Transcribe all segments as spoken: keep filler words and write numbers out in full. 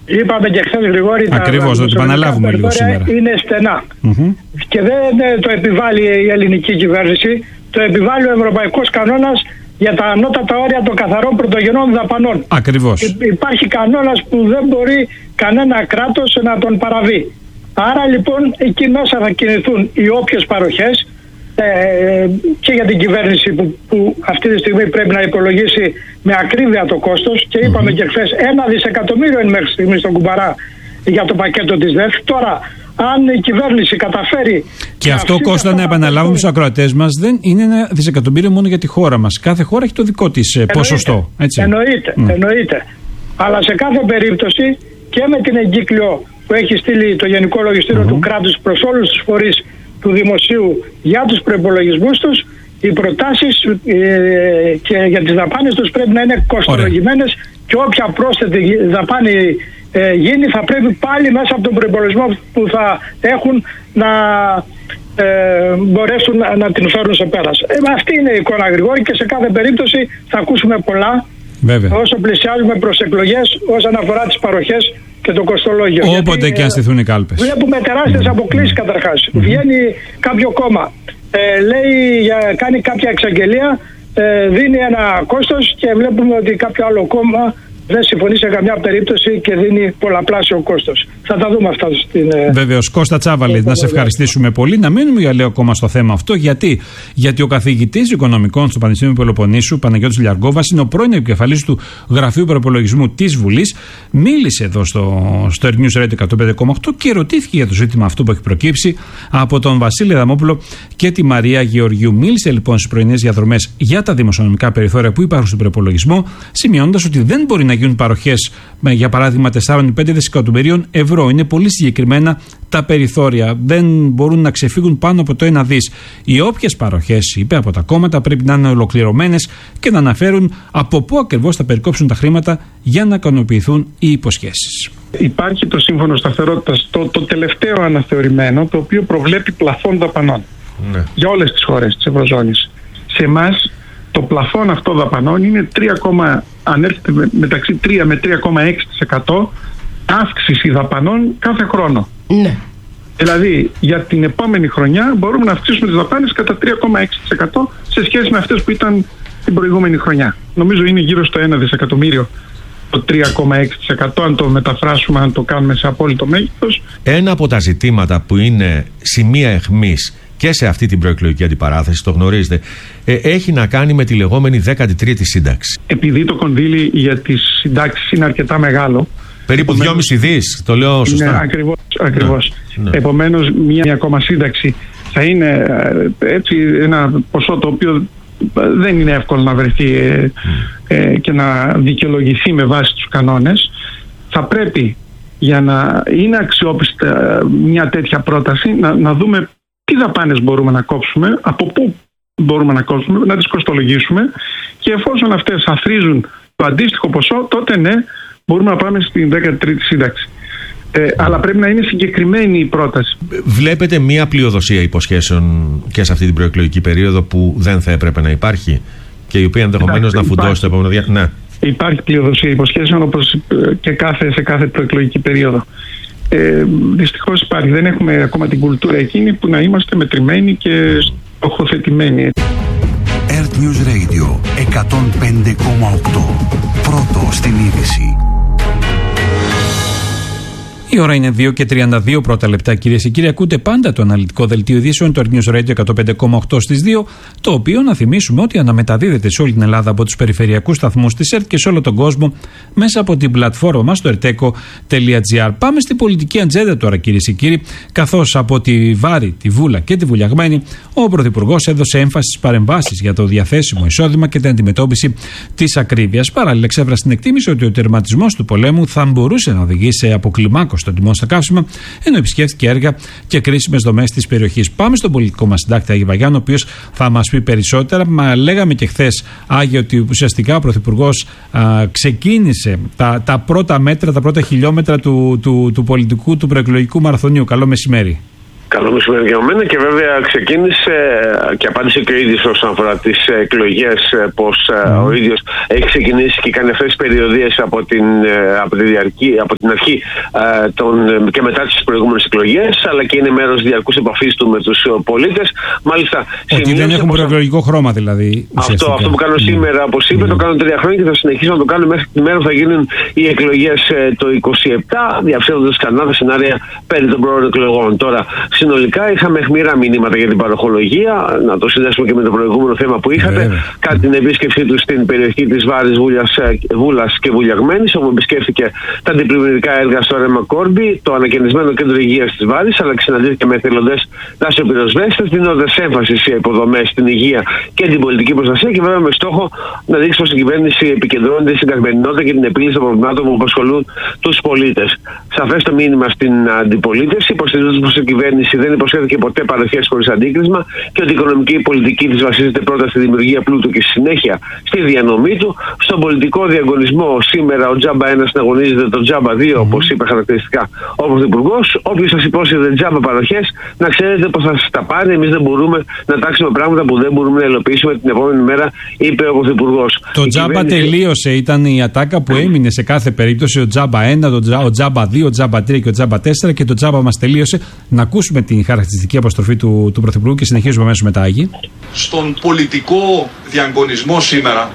Είπαμε και χθες, Γρηγόρη, ακριβώς, να το επαναλάβουμε λίγο σήμερα. Είναι στενά. Mm-hmm. Και δεν το επιβάλλει η ελληνική κυβέρνηση, το επιβάλλει ο ευρωπαϊκός κανόνας για τα ανώτατα όρια των καθαρών πρωτογενών δαπανών. Ακριβώς. Υπάρχει κανόνας που δεν μπορεί κανένα κράτος να τον παραβεί. Άρα λοιπόν εκεί μέσα θα κινηθούν οι όποιες παροχές ε, και για την κυβέρνηση που, που αυτή τη στιγμή πρέπει να υπολογίσει με ακρίβεια το κόστος, και είπαμε mm-hmm. και χθες ένα δισεκατομμύριο είναι μέχρι στιγμή στον κουμπαρά για το πακέτο της ΔΕΦ. Τώρα αν η κυβέρνηση καταφέρει. Και αυτό, Κώστα, να επαναλάβουμε στους ακροατές μας, δεν είναι ένα δισεκατομμύριο μόνο για τη χώρα μας. Κάθε χώρα έχει το δικό της εννοείται, ποσοστό. Έτσι. Εννοείται, mm. εννοείται. Αλλά σε κάθε περίπτωση και με την εγκύκλιο που έχει στείλει το Γενικό Λογιστήριο mm-hmm. του κράτους προς όλους τους φορείς του δημοσίου για τους προϋπολογισμούς τους, οι προτάσεις ε, και για τις δαπάνες τους πρέπει να είναι κοστολογημένες και όποια πρόσθετη δαπάνη ε, γίνει θα πρέπει πάλι μέσα από τον προϋπολογισμό που θα έχουν να ε, μπορέσουν να, να την φέρουν σε πέρας. Ε, αυτή είναι η εικόνα, Γρηγόρη, και σε κάθε περίπτωση θα ακούσουμε πολλά. Βέβαια. Όσο πλησιάζουμε προς εκλογές όσον αφορά τις παροχές και το κοστολόγιο. Όποτε γιατί, και αν στηθούν οι κάλπες. Βλέπουμε τεράστιες mm. αποκλήσεις καταρχάς. Mm. Βγαίνει κάποιο κόμμα, ε, λέει, για, κάνει κάποια εξαγγελία, ε, δίνει ένα κόστος και βλέπουμε ότι κάποιο άλλο κόμμα δεν συμφωνεί σε καμιά περίπτωση και δίνει πολλαπλάσιο κόστος. Θα τα δούμε αυτά στην. Βεβαίως. Κώστα Τσάβαλη, να σε ευχαριστήσουμε πολύ. Να μείνουμε για λίγο ακόμα στο θέμα αυτό. Γιατί, Γιατί ο καθηγητής οικονομικών στο Πανεπιστήμιο Πελοποννήσου, Παναγιώτης Λιαργόβας, είναι ο πρώην επικεφαλής του Γραφείου Προπολογισμού της Βουλής. Μίλησε εδώ στο, στο Air News Radio εκατόν πέντε κόμμα οκτώ και ρωτήθηκε για το ζήτημα αυτό που έχει προκύψει από τον Βασίλη Αδαμόπουλο και τη Μαρία Γεωργιού. Μίλησε λοιπόν στις πρωινές διαδρομές για τα δημοσιονομικά περιθώρια που υπάρχουν στον προπολογισμό, σημειώνοντας ότι δεν μπορεί να γίνουν παροχές, για παράδειγμα τέσσερα με πέντε δισεκατομμυρίων ευρώ. Είναι πολύ συγκεκριμένα τα περιθώρια. Δεν μπορούν να ξεφύγουν πάνω από το ένα δις. Οι όποιες παροχές, είπε, από τα κόμματα πρέπει να είναι ολοκληρωμένες και να αναφέρουν από πού ακριβώς θα περικόψουν τα χρήματα για να ικανοποιηθούν οι υποσχέσεις. Υπάρχει το Σύμφωνο Σταθερότητας, το, το τελευταίο αναθεωρημένο, το οποίο προβλέπει πλαφόν δαπανών ναι. για όλες τις χώρες της Ευρωζώνης. Σε εμάς το πλαφόν αυτό δαπανών είναι τρία, αν έρχεται μεταξύ τρία με τρία κόμμα έξι τοις εκατό αύξηση δαπανών κάθε χρόνο. Ναι. Δηλαδή για την επόμενη χρονιά μπορούμε να αυξήσουμε τις δαπάνες κατά τρία κόμμα έξι τοις εκατό σε σχέση με αυτές που ήταν την προηγούμενη χρονιά. Νομίζω είναι γύρω στο ένα δισεκατομμύριο το τρία κόμμα έξι τοις εκατό, αν το μεταφράσουμε, αν το κάνουμε σε απόλυτο μέγεθος. Ένα από τα ζητήματα που είναι σημεία αιχμής και σε αυτή την προεκλογική αντιπαράθεση, το γνωρίζετε, ε, έχει να κάνει με τη λεγόμενη δέκατη τρίτη σύνταξη. Επειδή το κονδύλι για τις συντάξεις είναι αρκετά μεγάλο. Περίπου δυόμισι δις, το λέω σωστά. Ναι, ακριβώς. ακριβώς. Ναι, ναι. Επομένως, μια, μια ακόμα σύνταξη θα είναι έτσι ένα ποσό το οποίο δεν είναι εύκολο να βρεθεί ε, ε, και να δικαιολογηθεί με βάση τους κανόνες. Θα πρέπει, για να είναι αξιόπιστα μια τέτοια πρόταση, να, να δούμε τι δαπάνες μπορούμε να κόψουμε, από πού μπορούμε να κόψουμε, να τις κοστολογήσουμε, και εφόσον αυτές αθροίζουν το αντίστοιχο ποσό, τότε ναι, μπορούμε να πάμε στην δέκατη τρίτη σύνταξη. Ε, αλλά πρέπει να είναι συγκεκριμένη η πρόταση. Βλέπετε μία πλειοδοσία υποσχέσεων και σε αυτή την προεκλογική περίοδο που δεν θα έπρεπε να υπάρχει και η οποία ενδεχομένως να φουντώσει το επόμενο διάστημα? Ναι. Υπάρχει πλειοδοσία υποσχέσεων, όπως και κάθε, σε κάθε προεκλογική περίοδο. Ε, δυστυχώς υπάρχει. Δεν έχουμε ακόμα την κουλτούρα εκείνη που να είμαστε μετρημένοι και στοχοθετημένοι. Air News Radio εκατόν πέντε κόμμα οκτώ. Πρώτο στην είδηση. Η ώρα είναι δύο και τριάντα δύο πρώτα λεπτά, κυρίες και κύριοι. Ακούτε πάντα το αναλυτικό δελτίο ειδήσεων του Air News Radio εκατόν πέντε κόμμα οκτώ στις δύο, το οποίο, να θυμίσουμε, ότι αναμεταδίδεται σε όλη την Ελλάδα από τους περιφερειακούς σταθμούς της ΕΡΤ και σε όλο τον κόσμο μέσα από την πλατφόρμα μας στο ερτέκο τελεία τζι άρ. Πάμε στην πολιτική ατζέντα τώρα, κυρίες και κύριοι, καθώς από τη Βάρη, τη Βούλα και τη Βουλιαγμένη ο Πρωθυπουργός έδωσε έμφαση στις παρεμβάσεις για το διαθέσιμο εισόδημα και την αντιμετώπιση της ακρίβειας. Παράλληλα, εξέφρασε την εκτίμηση ότι ο τερματισμός του πολέμου θα μπορούσε να οδηγήσει σε αποκλιμάκωση στο τιμών στα καύσιμα, ενώ επισκέφθηκε έργα και κρίσιμες δομές της περιοχής. Πάμε στον πολιτικό μας συντάκτη Άγιο Βαγιάννη, ο οποίος θα μας πει περισσότερα. Μα λέγαμε και χθες, Άγιο, ότι ουσιαστικά ο Πρωθυπουργός α, ξεκίνησε τα, τα πρώτα μέτρα, τα πρώτα χιλιόμετρα του, του, του πολιτικού, του προεκλογικού μαραθωνίου. Καλό μεσημέρι. Καλό μεσημέρι για μένα, και βέβαια ξεκίνησε και απάντησε και ο ίδιος όσον αφορά τις εκλογές, πως mm. ο ίδιος έχει ξεκινήσει και κάνει αυτές τις περιοδίες από την, από τη διαρκή, από την αρχή των, και μετά τις προηγούμενες εκλογές, αλλά και είναι μέρος διαρκούς επαφής του με τους πολίτες. Μάλιστα, ότι δεν έχουν προεκλογικό χρώμα δηλαδή. Αυτό, αυτό που κάνω mm. σήμερα, όπως είπε, mm. το κάνω τρία χρόνια και θα συνεχίσω να το κάνω μέχρι τη μέρα που θα γίνουν οι εκλογές το είκοσι επτά, διαφαίνοντας ξανά τα σενάρια περί των προώρων εκλογών. Τώρα, συνολικά είχαμε αιχμηρά μηνύματα για την παροχολογία, να το συνδέσουμε και με το προηγούμενο θέμα που είχατε, yeah. κατά την επίσκεψή του στην περιοχή της Βάρης, Βούλας και Βουλιαγμένης, όπου επισκέφθηκε τα αντιπλημμυρικά έργα στο Ρέμα Κόρμπι, το ανακαινισμένο κέντρο υγείας της Βάρης, αλλά και συναντήθηκε με εθελοντές δασοπυροσβέστες, δίνοντας έμφαση σε υποδομές, στην υγεία και την πολιτική προστασία, και βέβαια με στόχο να δείξει πως η κυβέρνηση επικεντρώνεται στην καθημερινότητα και την επίλυση των προβλημάτων που απασχολούν τους πολίτες. Σαφές το μήνυμα στην αντιπολίτευση, υποστηρίζοντας πως η κυβέρνηση δεν υποσχέθηκε ποτέ παροχές χωρίς αντίκρισμα και ότι η οικονομική πολιτική της βασίζεται πρώτα στη δημιουργία πλούτου και στη συνέχεια στη διανομή του. Στον πολιτικό διαγωνισμό σήμερα ο Τζάμπα ένα συναγωνίζεται το Τζάμπα δύο, mm-hmm. όπως είπε χαρακτηριστικά ο Πρωθυπουργός. Όποιος σας υπόσχεται Τζάμπα παροχές, να ξέρετε πως θα σας τα πάρει. Εμείς δεν μπορούμε να τάξουμε πράγματα που δεν μπορούμε να υλοποιήσουμε την επόμενη μέρα, είπε ο Πρωθυπουργός. Το η Τζάμπα κυβέρνηση... τελείωσε, ήταν η ατάκα που έμεινε σε κάθε περίπτωση. Ο Τζάμπα ένα, ο Τζάμπα δύο, ο Τζάμπα τρία και ο Τζάμπα τέσσερα, και το Τζάμπα μας τελείωσε. Να ακούσουμε την χαρακτηριστική αποστροφή του, του Πρωθυπουργού και συνεχίζουμε αμέσως μετά, Άγη. Στον πολιτικό διαγωνισμό σήμερα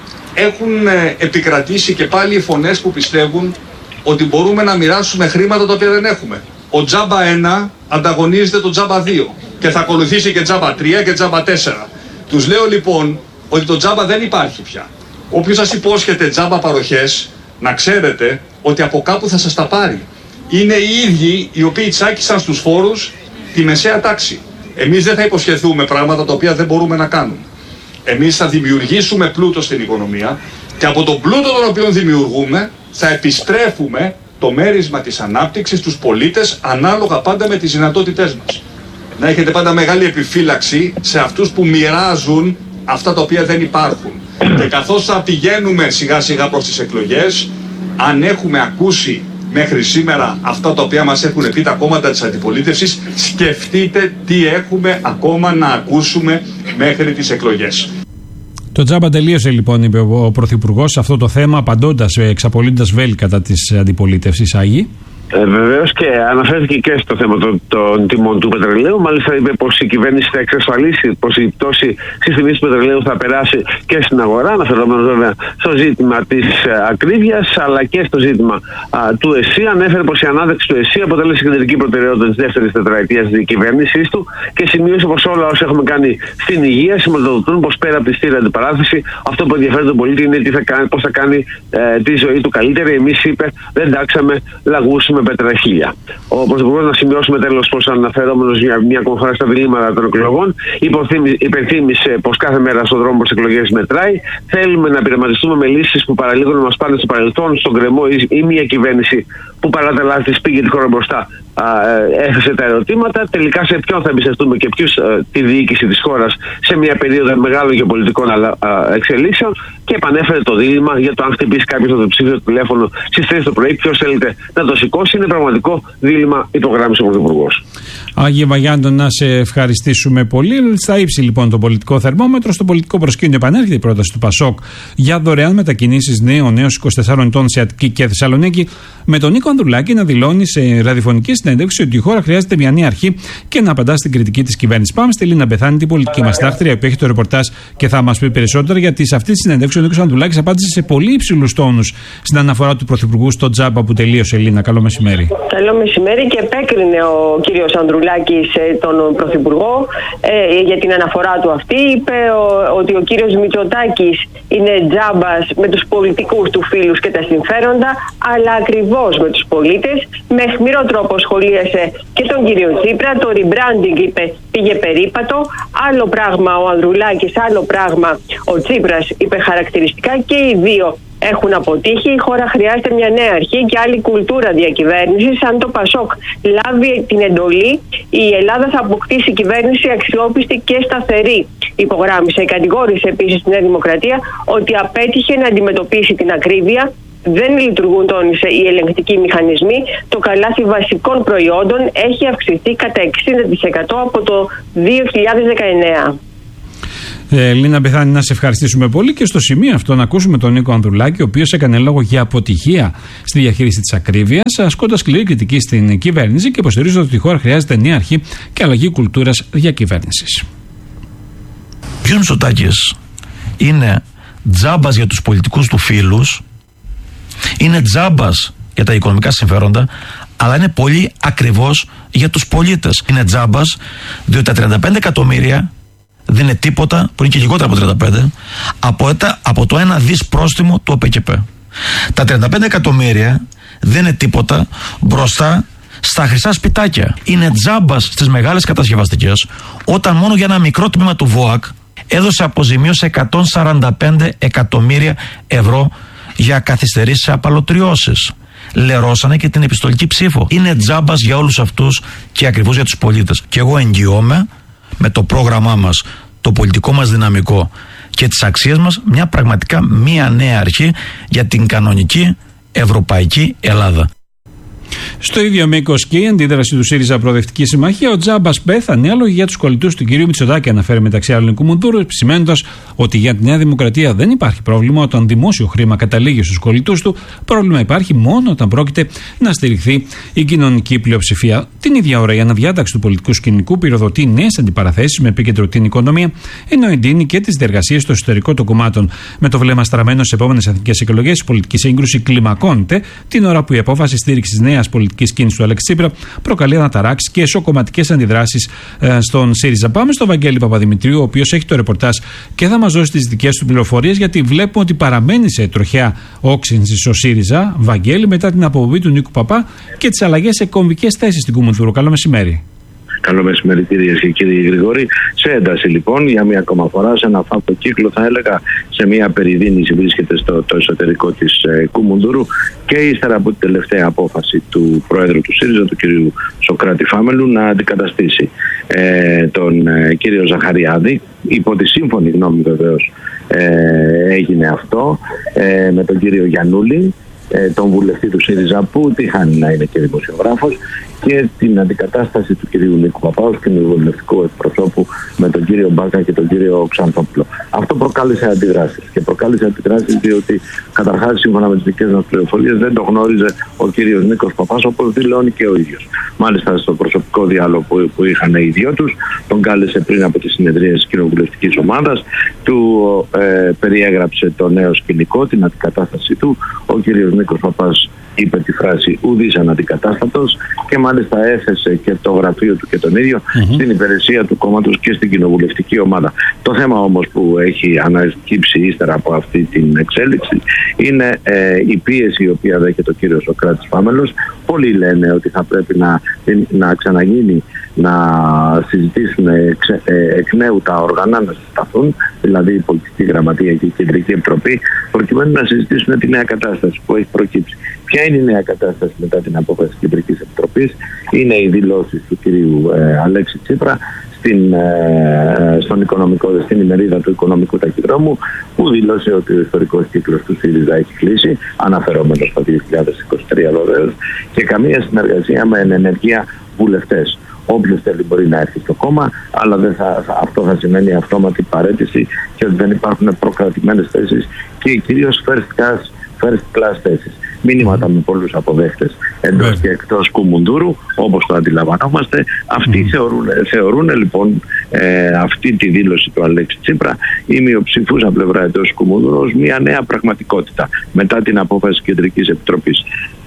έχουν επικρατήσει και πάλι οι φωνές που πιστεύουν ότι μπορούμε να μοιράσουμε χρήματα τα οποία δεν έχουμε. Ο Τζάμπα ένα ανταγωνίζεται το Τζάμπα δύο και θα ακολουθήσει και Τζάμπα τρία και Τζάμπα τέσσερα. Τους λέω λοιπόν ότι το Τζάμπα δεν υπάρχει πια. Όποιος σας υπόσχεται Τζάμπα παροχές, να ξέρετε ότι από κάπου θα σας τα πάρει. Είναι οι ίδιοι οι οποίοι τσάκισαν στους φόρους τη μεσαία τάξη. Εμείς δεν θα υποσχεθούμε πράγματα τα οποία δεν μπορούμε να κάνουμε. Εμείς θα δημιουργήσουμε πλούτο στην οικονομία και από τον πλούτο τον οποίο δημιουργούμε θα επιστρέφουμε το μέρισμα της ανάπτυξης στους πολίτες, ανάλογα πάντα με τις δυνατότητές μας. Να έχετε πάντα μεγάλη επιφύλαξη σε αυτούς που μοιράζουν αυτά τα οποία δεν υπάρχουν. Και καθώς θα πηγαίνουμε σιγά σιγά προς τις εκλογές, αν έχουμε ακούσει μέχρι σήμερα αυτά τα οποία μας έχουν πει τα κόμματα της αντιπολίτευσης, σκεφτείτε τι έχουμε ακόμα να ακούσουμε μέχρι τις εκλογές. Το Τζάμπα τελείωσε λοιπόν, είπε ο Πρωθυπουργός, σε αυτό το θέμα, απαντώντας, εξαπολύοντας βέλη κατά της αντιπολίτευσης. Άγη. Ε, Βεβαίως, και αναφέρθηκε και στο θέμα των, των τιμών του πετρελαίου. Μάλιστα είπε πως η κυβέρνηση θα εξασφαλίσει πως η πτώση στις τιμές του πετρελαίου θα περάσει και στην αγορά, αναφερόμενος βέβαια στο ζήτημα της ε, ακρίβειας, αλλά και στο ζήτημα α, του ΕΣΥ. Ανέφερε πως η ανάδειξη του ΕΣΥ αποτέλεσε κεντρική προτεραιότητα της δεύτερης τετραετίας της κυβέρνησής του και σημείωσε πως όλα όσα έχουμε κάνει στην υγεία σηματοδοτούν πως πέρα από τη στήρα αντιπαράθεση, αυτό που ενδιαφέρει τον πολίτη είναι τι θα κάνει, πώς θα κάνει ε, τη ζωή του καλύτερη. Εμείς, είπε, δεν τάξαμε λαγούς με πετραχίλια. Ο Πρωθυπουργός, να σημειώσουμε τέλος πως αναφερόμενος μια, μια ακόμα φορά στα διλήμματα των εκλογών, υπενθύμησε πως κάθε μέρα στον δρόμο προς εκλογές μετράει. Θέλουμε να πειραματιστούμε με λύσεις που παραλίγο να μας πάνε στο παρελθόν, στον κρεμό, ή, ή μια κυβέρνηση που παρά τα λάθη της πήγε τη χώρα μπροστά, α, έθεσε τα ερωτήματα. Τελικά σε ποιον θα εμπιστευτούμε και ποιους, α, τη διοίκηση της χώρας σε μια περίοδο μεγάλων γεωπολιτικών εξελίξεων, και επανέφερε το δίλημμα για το αν χτυπήσει κάποιος το ψήφιο τηλέφωνο στις τρεις το πρωί, ποιος θέλετε να το σηκώσει. Είναι πραγματικό δίλημμα, υπογράμμισε ο Πρωθυπουργός. Άγιε Βαγιάντο, να σε ευχαριστήσουμε πολύ. Στα ύψη λοιπόν το πολιτικό θερμόμετρο. Στο πολιτικό προσκήνιο επανέρχεται η πρόταση του Πασόκ για δωρεάν μετακινήσεις νέων έως είκοσι τεσσάρων ετών σε Αττική και Θεσσαλονίκη, με τον Νίκο Ανδρουλάκη να δηλώνει σε ραδιοφωνική συνέντευξη ότι η χώρα χρειάζεται μια νέα αρχή και να απαντά στην κριτική της κυβέρνησης. Πάμε στη Λίνα Μπεθάνη, την πολιτική μας τάχτρια, που έχει το ρεπορτάζ και θα μας πει περισσότερα, γιατί σε αυτή τη συνέντευξη ο Νίκος Ανδρουλάκης απάντησε σε πολύ υψηλούς τόνους στην αναφορά του Πρωθυπουργού στο Τζάμπα που τελείωσε. Λίνα, καλό μεσημέρι. Καλό μεσημέρι, και επέκρινε ο κύριος Ανδρουλάκης τον Πρωθυπουργό ε, για την αναφορά του αυτή. Είπε ο, ότι ο κύριος Μητσοτάκης είναι τζάμπας με τους πολιτικούς του φίλους και τα συμφέροντα, αλλά ακριβώς με τους πολίτες. Με αιχμηρό τρόπο σχολίασε και τον κύριο Τσίπρα. Το rebranding, είπε, πήγε περίπατο. Άλλο πράγμα ο Ανδρουλάκης, άλλο πράγμα ο Τσίπρας, είπε χαρακτηριστικά, και οι δύο έχουν αποτύχει. Η χώρα χρειάζεται μια νέα αρχή και άλλη κουλτούρα διακυβέρνησης. Αν το Πασόκ λάβει την εντολή, η Ελλάδα θα αποκτήσει κυβέρνηση αξιόπιστη και σταθερή, υπογράμμισε. Κατηγόρησε επίσης τη Νέα Δημοκρατία ότι απέτυχε να αντιμετωπίσει την ακρίβεια, δεν λειτουργούν, τόνισε, οι ελεγκτικοί μηχανισμοί. Το καλάθι βασικών προϊόντων έχει αυξηθεί κατά εξήντα τοις εκατό από το δύο χιλιάδες δεκαεννέα. Ε, Λίνα Μπεθάνη, να σε ευχαριστήσουμε πολύ και στο σημείο αυτό να ακούσουμε τον Νίκο Ανδρουλάκη, ο οποίος έκανε λόγο για αποτυχία στη διαχείριση της ακρίβειας, ασκώντας σκληρή κριτική στην κυβέρνηση και υποστηρίζοντας ότι η χώρα χρειάζεται νέα αρχή και αλλαγή κουλτούρας διακυβέρνησης. Ποιος Μητσοτάκης είναι τζάμπας για τους πολιτικούς του φίλους, είναι τζάμπας για τα οικονομικά συμφέροντα, αλλά είναι πολύ ακριβώς για τους πολίτες. Είναι τζάμπας διότι τα τριάντα πέντε εκατομμύρια δεν είναι τίποτα, που είναι και λιγότερα από τριάντα πέντε, από, από το ένα δις πρόστιμο του ΟΠΕΚΕΠ. Τα τριάντα πέντε εκατομμύρια δεν είναι τίποτα μπροστά στα χρυσά σπιτάκια. Είναι τζάμπας στις μεγάλες κατασκευαστικές, όταν μόνο για ένα μικρό τμήμα του ΒΟΑΚ έδωσε αποζημίωση εκατόν σαράντα πέντε εκατομμύρια ευρώ για καθυστερήσεις απαλωτριώσεις. Λερώσανε και την επιστολική ψήφο. Είναι τζάμπας για όλους αυτούς και ακριβώς για τους πολίτες. Και εγώ εγγυώμαι με το πρόγραμμά μας, το πολιτικό μας δυναμικό και τις αξίες μας, μια πραγματικά μια νέα αρχή για την κανονική ευρωπαϊκή Ελλάδα. Στο ίδιο μήκος και η αντίδραση του ΣΥΡΙΖΑ Προοδευτική Συμμαχία, ο Τζάμπας πέθανε άλογοι για τους κολλητούς του κ. Μητσοτάκη, αναφέρει μεταξύ άλλων Κουμουνδούρου, επισημαίνοντας ότι για τη Νέα Δημοκρατία δεν υπάρχει πρόβλημα όταν δημόσιο χρήμα καταλήγει στους κολλητούς του. Πρόβλημα υπάρχει μόνο όταν πρόκειται να στηριχθεί η κοινωνική πλειοψηφία. Την ίδια ώρα, η αναδιάταξη του πολιτικού σκηνικού πυροδοτεί νέες αντιπαραθέσεις με επίκεντρο την οικονομία, ενώ εντείνει και τις διεργασίες στο εσωτερικό των κομμάτων. Με το βλέμμα στραμμένο στις επόμενες εθνικές εκλογές, η πολιτική σύγκρουση κλιμακώνεται την ώρα που η απόφαση στήριξης νέας πολιτικής κίνησης του Αλέξη Τσίπρα προκαλεί αναταράξεις και εσωκομματικές αντιδράσεις ε, στον ΣΥΡΙΖΑ. Πάμε στον Βαγγέλη Παπαδημητρίου, ο οποίος έχει το ρεπορτάζ και θα μας δώσει τις δικές του πληροφορίες, γιατί βλέπουμε ότι παραμένει σε τροχιά όξυνση ο ΣΥΡΙΖΑ. Βαγγέλη, μετά την αποβολή του Νίκου Παπά και τις αλλαγές σε κομβικές θέσεις στην Κουμουνδούρου. Καλό μεσημέρι. Καλό μεσημέρι, κυρίες και κύριοι Γρηγόρη. Σε ένταση λοιπόν, για μία ακόμα φορά, σε ένα φαύλο κύκλο, θα έλεγα, σε μία περιδίνηση βρίσκεται στο το εσωτερικό της ε, Κουμουνδούρου, και ύστερα από την τελευταία απόφαση του Προέδρου του ΣΥΡΙΖΑ, του κ. Σοκράτη Φάμελου, να αντικαταστήσει ε, τον ε, κύριο Ζαχαριάδη. Υπό τη σύμφωνη γνώμη βεβαίως ε, έγινε αυτό, ε, με τον κύριο Γιαννούλη, ε, τον βουλευτή του ΣΥΡΙΖΑ, που τύχανε να είναι και δημοσιογράφος, και την αντικατάσταση του κυρίου Νίκου Παπάου και του βουλευτικού εκπροσώπου με τον κύριο Μπάκα και τον κύριο Ξανθόπουλο. Αυτό προκάλεσε αντιδράσεις. Και προκάλεσε αντιδράσεις διότι, καταρχάς, σύμφωνα με τις δικές μας πληροφορίες, δεν το γνώριζε ο κύριος Νίκος Παπάς, όπως δηλώνει και ο ίδιος. Μάλιστα, στο προσωπικό διάλογο που, που είχαν οι δυο τους, τον κάλεσε πριν από τις συνεδρίες της κοινοβουλευτικής ομάδας, του ε, περιέγραψε το νέο σκηνικό, την αντικατάσταση του. Ο κύριος Νίκος Παπάς είπε τη φράση «ουδής αναντικατάστατος», και μάλιστα έθεσε και το γραφείο του και τον ίδιο mm-hmm. στην υπηρεσία του κόμματος και στην κοινοβουλευτική ομάδα. Το θέμα όμως που έχει ανακύψει ύστερα από αυτή την εξέλιξη είναι ε, η πίεση η οποία δέχεται ο κύριος Σοκράτης Φάμελος. Πολλοί λένε ότι θα πρέπει να, να ξαναγίνει, να συζητήσουν εξ, ε, εκ νέου τα όργανα, να συσταθούν, δηλαδή η Πολιτική Γραμματεία και η Κεντρική Επιτροπή, προκειμένου να συζητήσουν τη νέα κατάσταση που έχει προκύψει. Ποια είναι η νέα κατάσταση μετά την απόφαση της Κεντρικής Επιτροπής? Είναι οι δηλώσεις του κυρίου ε, Αλέξη Τσίπρα στην, ε, στον οικονομικό, στην ημερίδα του οικονομικού ταχυδρόμου, που δήλωσε ότι ο ιστορικός κύκλος του ΣΥΡΙΖΑ έχει κλείσει, αναφερόμενος στο δύο χιλιάδες είκοσι τρία βεβαίως, και καμία συνεργασία με ενεργεία βουλευτές. Όποιος θέλει μπορεί να έρθει στο κόμμα, αλλά δεν θα, αυτό θα σημαίνει αυτόματη παραίτηση και ότι δεν υπάρχουν προκρατημένες θέσεις και κυρίως first class, first class θέσεις. Μήνυματα με πολλούς αποδέχτες εντός και εκτός Κουμουνδούρου, όπως το αντιλαμβανόμαστε. Αυτοί mm. θεωρούν, θεωρούν λοιπόν ε, αυτή τη δήλωση του Αλέξη Τσίπρα, η μειοψηφούσα πλευρά εντός Κουμουνδούρου, ως μια νέα πραγματικότητα μετά την απόφαση της Κεντρικής Επιτροπής.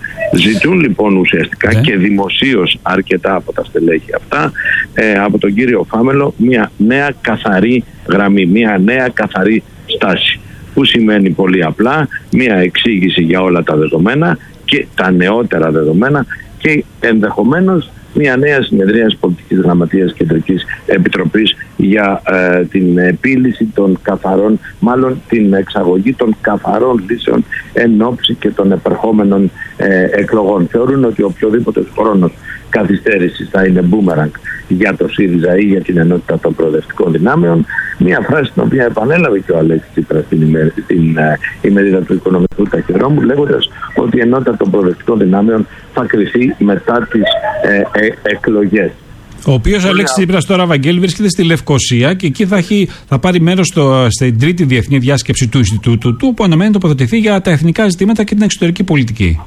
Ζητούν λοιπόν ουσιαστικά yeah. και δημοσίως αρκετά από τα στελέχη αυτά, ε, από τον κύριο Φάμελο, μια νέα καθαρή γραμμή, μια νέα καθαρή στάση, που σημαίνει πολύ απλά μια εξήγηση για όλα τα δεδομένα και τα νεότερα δεδομένα, και ενδεχομένως μια νέα συνεδρία της Πολιτικής Γραμματείας Κεντρικής Επιτροπής για ε, την επίλυση των καθαρών, μάλλον την εξαγωγή των καθαρών λύσεων εν ώψη και των επερχόμενων ε, εκλογών. Θεωρούν ότι οποιοδήποτε χρόνος καθυστέρησης θα είναι μπούμεραγκ για το ΣΥΡΙΖΑ ή για την ενότητα των προοδευτικών δυνάμεων. Μια φράση την οποία επανέλαβε και ο Αλέξης Τσίπρας στην, ημε, στην uh, ημερίδα του Οικονομικού Ταχυδρόμου, λέγοντας ότι η ενότητα των προοδευτικών δυνάμεων θα κριθεί μετά τις ε, ε, εκλογές. Ο οποίος Αλέξης Τσίπρας τώρα, Βαγγέλη, βρίσκεται στη Λευκοσία και εκεί θα, έχει, θα πάρει μέρος στην τρίτη διεθνή διάσκεψη του Ινστιτούτου του, που αναμένει να τοποθετηθεί για τα εθνικά ζητήματα και την εξωτερική πολιτική.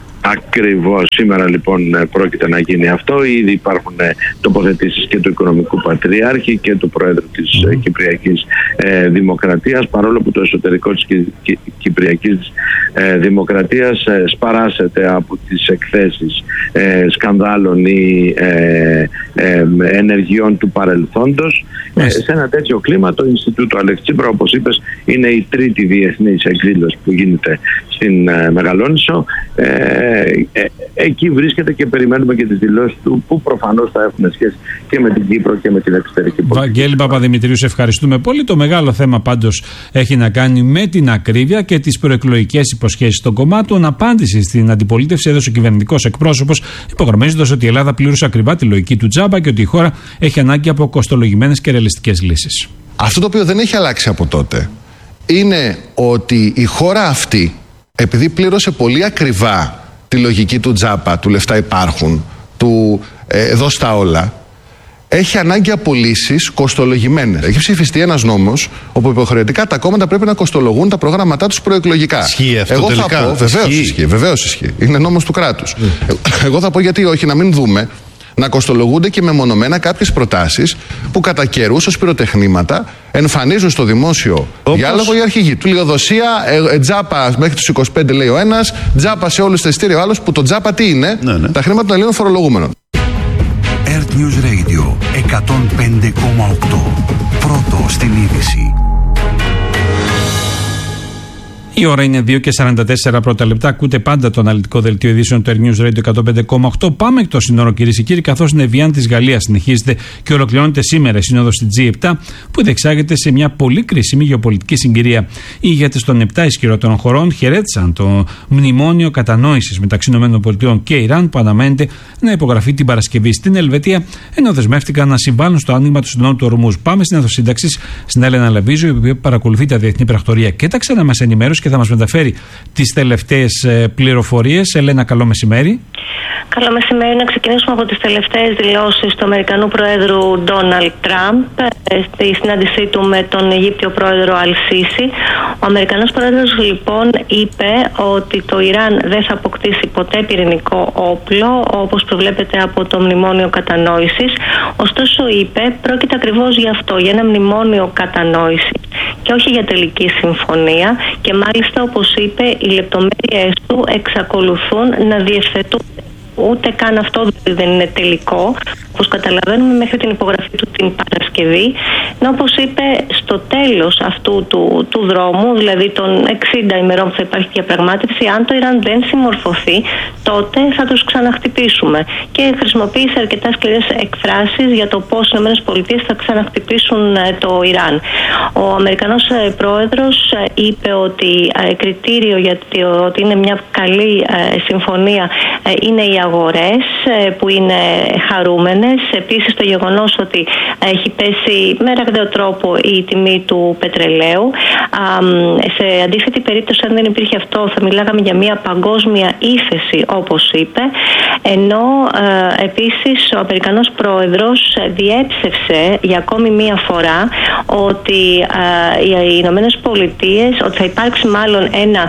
Ακριβώς. Σήμερα λοιπόν πρόκειται να γίνει αυτό. Ήδη υπάρχουν τοποθετήσεις και του Οικονομικού Πατριάρχη και του Πρόεδρου της mm. Κυπριακής ε, Δημοκρατίας, παρόλο που το εσωτερικό της Κι, Κι, Κυπριακής ε, Δημοκρατίας ε, σπαράσεται από τις εκθέσεις ε, σκανδάλων ή ε, ε, ενεργειών του παρελθόντος. Mm. Ε, σε ένα τέτοιο κλίμα το Ινστιτούτο Αλέξη Τσίπρα, όπως είπες, είναι η τρίτη διεθνής εκδήλωση που γίνεται στην ε, Μεγαλόνισσο. Ε, Ε, εκεί βρίσκεται και περιμένουμε και τις δηλώσεις του, που προφανώς θα έχουν σχέση και με την Κύπρο και με την εξωτερική πολιτική. Βαγγέλη Παπαδημητρίου, σε ευχαριστούμε πολύ. Το μεγάλο θέμα πάντως έχει να κάνει με την ακρίβεια και τις προεκλογικές υποσχέσεις των κομμάτων. Απάντηση στην αντιπολίτευση έδωσε ο κυβερνητικός εκπρόσωπος, υπογραμμίζοντας ότι η Ελλάδα πλήρωσε ακριβά τη λογική του τζάμπα και ότι η χώρα έχει ανάγκη από κοστολογημένες και ρεαλιστικές λύσεις. Αυτό το οποίο δεν έχει αλλάξει από τότε είναι ότι η χώρα αυτή, επειδή πλήρωσε πολύ ακριβά τη λογική του τζάπα, του λεφτά υπάρχουν, του ε, δώσ' τα όλα, έχει ανάγκη από λύσεις κοστολογημένες. Έχει ψηφιστεί ένας νόμος όπου υποχρεωτικά τα κόμματα πρέπει να κοστολογούν τα προγράμματά τους προεκλογικά. Ισχύει αυτό? Εγώ τελικά θα πω, βεβαίως ισχύει. ισχύει, βεβαίως ισχύει. Είναι νόμος του κράτους. Mm. Εγώ θα πω γιατί όχι, να μην δούμε να κοστολογούνται και μεμονωμένα κάποιες προτάσεις που κατά καιρούς ως πυροτεχνήματα εμφανίζουν στο δημόσιο Όπως... διάλογο οι αρχηγοί. Του λιγοδοσία, ε, ε, τζάπα μέχρι τους είκοσι πέντε λέει ο ένας, τζάπα σε όλους τα εισιτήρια ο άλλος, που το τζάπα τι είναι? Ναι, ναι. Τα χρήματα των Ελλήνων φορολογούμενων. Earth News Radio εκατόν πέντε κόμμα οκτώ. Πρώτο στην είδηση. Η ώρα είναι δύο και σαράντα τέσσερα πρώτα λεπτά. Ακούτε πάντα το αναλυτικό δελτίο ειδήσεων του Earth News Radio εκατόν πέντε κόμμα οκτώ. Πάμε εκ των συνόρων, κυρίες και κύριοι, καθώς στην Εβιάν της Γαλλίας συνεχίζεται και ολοκληρώνεται σήμερα η σύνοδος στη τζι επτά, που διεξάγεται σε μια πολύ κρίσιμη γεωπολιτική συγκυρία. Οι ηγέτες των επτά ισχυρότερων χωρών χαιρέτησαν το μνημόνιο κατανόησης μεταξύ ΗΠΑ και Ιράν, που αναμένεται να υπογραφεί την Παρασκευή στην Ελβετία, ενώ δεσμεύτηκαν να συμβάλλουν στο άνοιγμα του συνόρου του Ορμούζ. Πάμε στην ενδοσύνταξη στην Έλενα Λαβίζου, η οποία παρακολουθεί τα διεθνή πρακτορία και τα ξένα μας ενημέρωση και θα μας μεταφέρει τις τελευταίες πληροφορίες. Ελένα, καλό μεσημέρι. Καλό μεσημέρι. Να ξεκινήσουμε από τις τελευταίες δηλώσεις του Αμερικανού Προέδρου Ντόναλντ Τραμπ στη συνάντησή του με τον Αιγύπτιο Πρόεδρο Αλ-Σίσι. Ο Αμερικανός Πρόεδρος λοιπόν είπε ότι το Ιράν δεν θα αποκτήσει ποτέ πυρηνικό όπλο, όπως προβλέπεται από το Μνημόνιο Κατανόησης. Ωστόσο είπε, πρόκειται ακριβώς γι' αυτό, για ένα μνημόνιο κατανόησης και όχι για τελική συμφωνία, και μάλιστα, όπως είπε, οι λεπτομέρειες του εξακολουθούν να διευθετούν. Ούτε καν αυτό δεν είναι τελικό, όπως καταλαβαίνουμε, μέχρι την υπογραφή του την Παρασκευή. Ενώ, όπως είπε, στο τέλος αυτού του, του δρόμου, δηλαδή των εξήντα ημερών που θα υπάρχει διαπραγμάτευση, αν το Ιράν δεν συμμορφωθεί, τότε θα τους ξαναχτυπήσουμε. Και χρησιμοποίησε αρκετά σκληρές εκφράσεις για το πώς οι ΗΠΑ θα ξαναχτυπήσουν το Ιράν. Ο Αμερικανός πρόεδρος είπε ότι κριτήριο για το ότι είναι μια καλή συμφωνία είναι οι αγορές που είναι χαρούμενες. Επίσης το γεγονός ότι έχει πέσει με ραγδαίο τρόπο η τιμή του πετρελαίου. Σε αντίθετη περίπτωση, αν δεν υπήρχε αυτό, θα μιλάγαμε για μια παγκόσμια ίθεση, όπως είπε. Ενώ επίσης ο Αμερικανός πρόεδρος διέψευσε για ακόμη μία φορά ότι οι Ηνωμένες Πολιτείες, ότι θα υπάρξει μάλλον ένα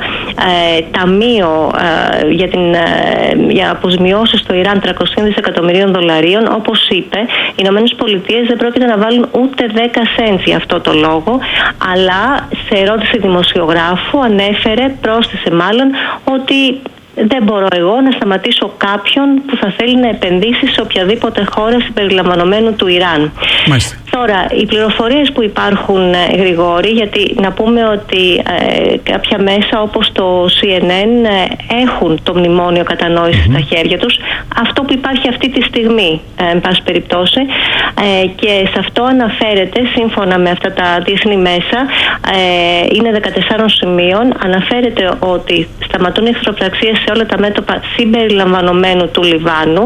ταμείο για, την, για αποζημιώσεις στο Ιράν τριακόσια δισεκατομμυρίων δολαρίων. Όπως είπε, οι Ηνωμένες Πολιτείες δεν πρόκειται να βάλουν ούτε δέκα σέντ για αυτό το λόγο, αλλά σε ερώτηση δημοσιογράφου ανέφερε, πρόσθεσε μάλλον, ότι δεν μπορώ εγώ να σταματήσω κάποιον που θα θέλει να επενδύσει σε οποιαδήποτε χώρα συμπεριλαμβανομένου του Ιράν. Μάλιστα. Τώρα, οι πληροφορίες που υπάρχουν, Γρηγόρη, γιατί να πούμε ότι ε, κάποια μέσα όπως το σι εν εν ε, έχουν το μνημόνιο κατανόησης mm-hmm. στα χέρια τους, αυτό που υπάρχει αυτή τη στιγμή, ε, εν πάση περιπτώσει, ε, και σε αυτό αναφέρεται, σύμφωνα με αυτά τα διεθνή μέσα, ε, είναι δεκατέσσερα σημείων, αναφέρεται ότι σταματούν οι εχθροπραξίες σε όλα τα μέτωπα συμπεριλαμβανομένου του Λιβάνου.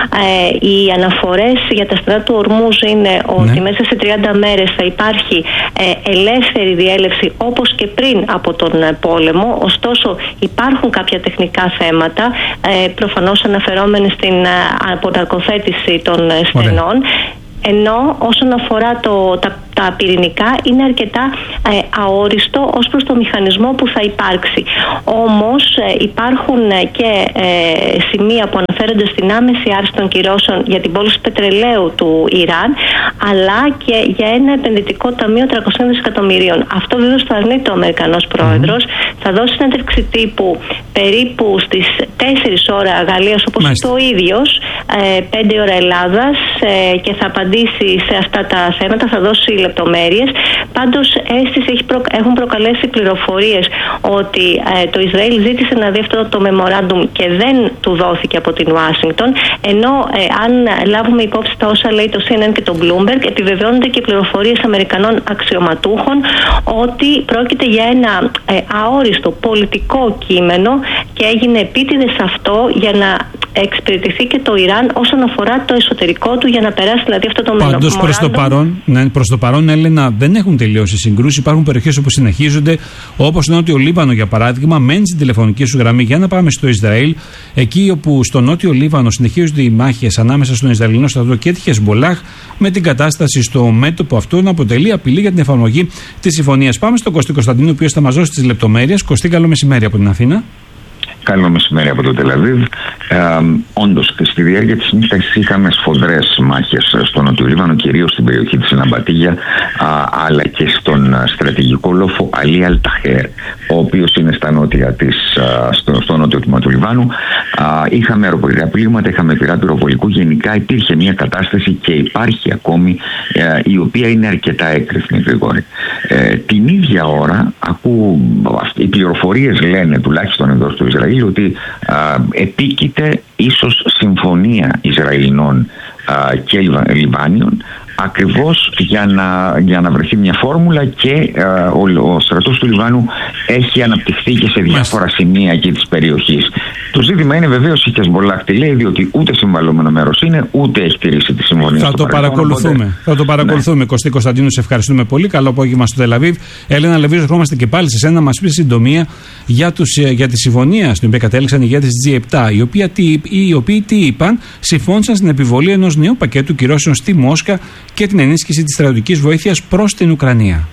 Ε, οι αναφορές για τα στρατά του Ορμούζ είναι ότι ναι. μέσα σε τριάντα μέρες θα υπάρχει ε, ελεύθερη διέλευση όπως και πριν από τον ε, πόλεμο. Ωστόσο υπάρχουν κάποια τεχνικά θέματα, ε, προφανώς αναφερόμενοι στην ε, αποναρκοθέτηση των ε, στενών. Ωραία. Ενώ όσον αφορά το, τα, τα πυρηνικά είναι αρκετά ε, αόριστο ως προς το μηχανισμό που θα υπάρξει. Όμως ε, υπάρχουν ε, και ε, σημεία που αναφέρονται στην άμεση άρση των κυρώσεων για την πώληση πετρελαίου του Ιράν, αλλά και για ένα επενδυτικό ταμείο τριακόσια δισεκατομμυρίων. Αυτό βέβαιως το αρνείται ο Αμερικανός πρόεδρος. Mm-hmm. Θα δώσει συνέντευξη τύπου περίπου στις τέσσερις ώρα Γαλλίας, όπως είπε ο ίδιος, ε, πέντε ώρα Ελλάδας, ε, και θα απαντήσει σε αυτά τα θέματα, θα δώσει λεπτομέρειες. Πάντως αίσθηση έχει προ, έχουν προκαλέσει πληροφορίες ότι ε, το Ισραήλ ζήτησε να δει αυτό το memorandum και δεν του δόθηκε από την Ουάσιγκτον, ενώ ε, αν λάβουμε υπόψη τα όσα λέει το σι εν εν και το Bloomberg, επιβεβαιώνονται και πληροφορίες Αμερικανών αξιωματούχων ότι πρόκειται για ένα ε, αόριστο πολιτικό κείμενο και έγινε επίτηδες αυτό για να εξυπηρετηθεί και το Ιράν όσον αφορά το εσωτερικό του, για να περάσει δηλαδή αυτό το memorandum. Πάντως προς το παρόν, ναι, προς το παρόν, Έλενα, δεν έχουν τελειώσει οι συγκρούσεις. Υπάρχουν περιοχές όπου συνεχίζονται, όπως Νότιο Λίβανο για παράδειγμα. Μένει στην τηλεφωνική σου γραμμή για να πάμε στο Ισραήλ. Εκεί όπου στο Νότιο Λίβανο συνεχίζονται οι μάχες ανάμεσα στον Ισραηλινό στρατό και τη Χεσμολάχ, με την κατάσταση στο μέτωπο αυτό να αποτελεί απειλή για την εφαρμογή της συμφωνίας. Πάμε στον Κωστή Κωνσταντίνου, ο οποίος θα μας δώσει τις λεπτομέρειες. Κωστή, καλό μεσημέρι από την Αθήνα. Καλό μεσημέρι από το Τελαβίβ. Ε, όντως, στη διάρκεια της νύχτας είχαμε σφοδρές μάχες στο Νότιο Λίβανο, κυρίως στην περιοχή της Λαμπατίγια, αλλά και στον στρατηγικό λόφο Αλί Αλταχέρ, ο οποίος είναι στα νότια της, στο, στο νότιο τμήμα του Λιβάνου. Α, είχαμε αεροπορικά πλήγματα, είχαμε πυρά πυροβολικού. Γενικά υπήρχε μια κατάσταση και υπάρχει ακόμη, ε, η οποία είναι αρκετά έκρηθμη, Γρηγόρη. Ε, την ίδια ώρα, ακούω, οι πληροφορίες λένε, τουλάχιστον εδώ στο Ισραήλ, ότι α, επίκειται ίσως συμφωνία Ισραηλινών α, και Λιβάνιων, ακριβώς για να, για να βρεθεί μια φόρμουλα και α, ο, ο στρατός του Λιβάνου έχει αναπτυχθεί και σε διάφορα σημεία εκεί της περιοχής. Το ζήτημα είναι βεβαίως η Χεσμολάχ τι λέει, διότι ούτε συμβαλλόμενο μέρος είναι, ούτε έχει τηρήσει τη συμφωνία. Θα το παρακολουθούμε. Οπότε... Θα το παρακολουθούμε. Ναι. Κωστή Κωνσταντίνου, σε ευχαριστούμε πολύ. Καλό απόγευμα στο Τελαβίβ. Έλενα Λεβίζο, ερχόμαστε και πάλι σε σένα να μας πει συντομία για, τους, για τη συμφωνία στην οποία κατέληξαν οι ηγέτες της τζι επτά, οι οποίοι, οι οποίοι τι είπαν, συμφώνησαν στην επιβολή ενός νέου πακέτου κυρώσεων στη Μόσχα και την ενίσχυση της στρατιωτικής βοήθειας προς την Ουκρανία.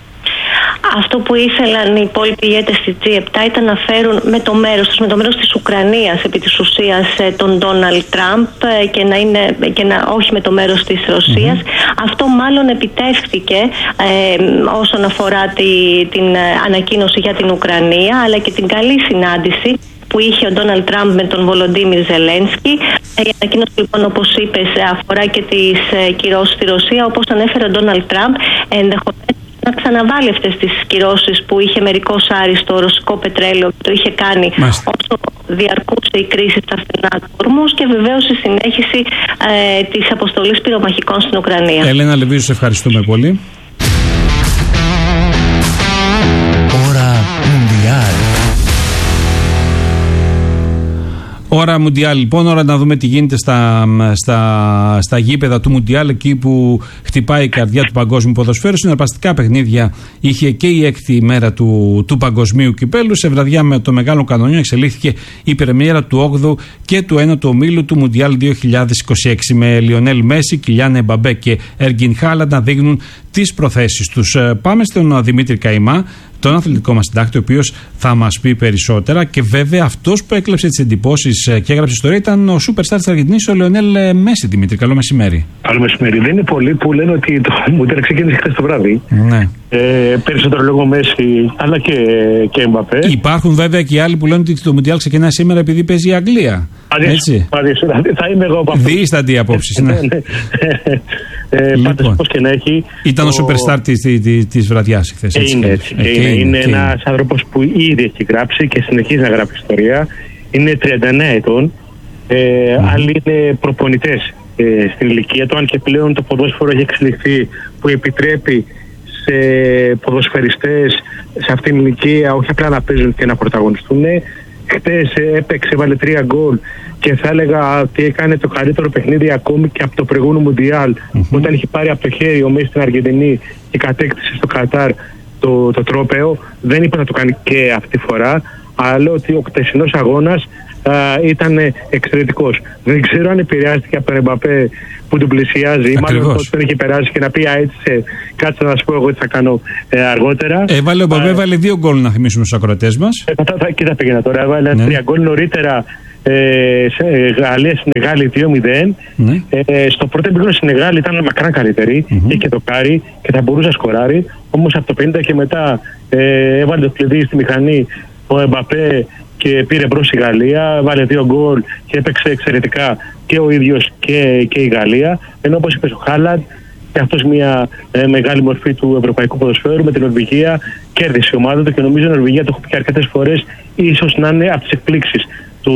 Αυτό που ήθελαν οι υπόλοιποι ηγέτες της τζι επτά ήταν να φέρουν με το μέρος τους, με το μέρος της Ουκρανίας επί της ουσίας τον Ντόναλντ Τραμπ και να είναι, και να, όχι με το μέρος της Ρωσίας. Mm-hmm. Αυτό μάλλον επιτεύχθηκε ε, όσον αφορά τη, την ανακοίνωση για την Ουκρανία, αλλά και την καλή συνάντηση που είχε ο Ντόναλντ Τραμπ με τον Βολοντίμιρ Ζελένσκι. Η ανακοίνωση, λοιπόν, όπως είπες, αφορά και τις κυρώσεις στη Ρωσία. Όπως ανέφερε ο Ντόναλντ Τραμπ, ενδεχομένως να ξαναβάλει αυτές τις κυρώσεις που είχε μερικώς άρει στο ρωσικό πετρέλαιο και το είχε κάνει Μάλιστα. όσο διαρκούσε η κρίση στα στενά του Ορμούζ, και βεβαίως η συνέχιση ε, της αποστολής πυρομαχικών στην Ουκρανία. Έλενα Λεβίζου, σε ευχαριστούμε πολύ. Ώρα Μουντιάλ. Ώρα Μουντιάλ, λοιπόν, ώρα να δούμε τι γίνεται στα, στα, στα γήπεδα του Μουντιάλ, εκεί που χτυπάει η καρδιά του παγκόσμιου ποδοσφαίρου. Συναρπαστικά παιχνίδια είχε και η έκτη ημέρα του, του παγκοσμίου κυπέλου. Σε βραδιά με το μεγάλο κανονιό εξελίχθηκε η πρεμιέρα του όγδοου και του ένατου ομίλου του Μουντιάλ δύο χιλιάδες είκοσι έξι, με Λιονέλ Μέση, Κιλιάν Εμπαμπέ και Έργκιν Χάλαντ να δείχνουν τις προθέσεις τους. Πάμε στον Δημήτρη Καημά, τον αθλητικό μας συντάκτη, ο οποίος θα μας πει περισσότερα. Και βέβαια αυτός που έκλεψε τις εντυπώσεις και έγραψε ιστορία ήταν ο σούπερ στάρ της Αργεντινής, ο Λιονέλ Μέση. Δημήτρη, καλό μεσημέρι. Καλό μεσημέρι. Δεν είναι πολλοί που λένε ότι το Μουντιάλ ξεκίνησε χθες το βράδυ. Ναι. Ε, περισσότερο λόγω Μέση, αλλά και, και Εμπαπέ. Υπάρχουν βέβαια και οι άλλοι που λένε ότι το Μουντιάλ ξεκινάει σήμερα επειδή παίζει η Αγγλία. Έτσι. Αδείσου, θα είμαι εγώ από αυτό. Δίσταντη απόψεις. Ναι. Ε, λοιπόν, πάντως, πώς και να έχει, ήταν ο superstar της, της, της βραδιάς χθες. Ε, είναι έτσι. Ε, είναι είναι, είναι ένας άνθρωπος που ήδη έχει γράψει και συνεχίζει να γράφει ιστορία. Είναι τριάντα εννέα ετών. Ε, mm. Άλλοι είναι προπονητές ε, στην ηλικία του, αν και πλέον το ποδόσφαιρο έχει εξελιχθεί που επιτρέπει σε ποδοσφαιριστές σε αυτήν την ηλικία όχι απλά να παίζουν και να πρωταγωνιστούν. χτες έπαιξε, έβαλε τρία γκολ και θα έλεγα ότι έκανε το καλύτερο παιχνίδι ακόμη και από το προηγούμενο Μουντιάλ, mm-hmm. όταν είχε πάρει από το χέρι ο Μέση στην Αργεντινή και κατέκτησε στο Κατάρ το, το τρόπαιο. Δεν είπα να το κάνει και αυτή τη φορά, αλλά λέω ότι ο χτεσινός αγώνας α, ήταν εξαιρετικός. Δεν ξέρω αν επηρεάστηκε από τον Εμπαπέ που τον πλησιάζει, ή μάλλον τον είχε περάσει και να πει: Α, έτσι, κάτσε να σου πω εγώ τι θα κάνω ε, αργότερα. Έβαλε ο Εμπαπέ, έβαλε δύο γκολ, να θυμίσουμε στους ακροατές μας. Ε, θα, θα, κοίτα πήγαινα τώρα. Έβαλε ναι. τρία γκολ νωρίτερα. Ε, σε Γαλλία-Σενεγάλη δύο μηδέν. Ναι. Ε, στο πρώτο επίπεδο Σενεγάλη ήταν μακράν καλύτερη, mm-hmm. είχε το κάρι και θα μπορούσε να σκοράρει. Όμως από το πενήντα και μετά ε, έβαλε το κλειδί στη μηχανή ο Εμπαπέ και πήρε μπρος η Γαλλία. Βάλε δύο γκολ και έπαιξε εξαιρετικά και ο ίδιος και, και η Γαλλία. Ενώ όπως είπε ο Χάλαντ, και αυτός μια ε, μεγάλη μορφή του ευρωπαϊκού ποδοσφαίρου, με την Νορβηγία κέρδισε η ομάδα του και νομίζω η Νορβηγία, το έχω πει αρκετές φορές, ίσως να είναι από τις εκπλήξεις του,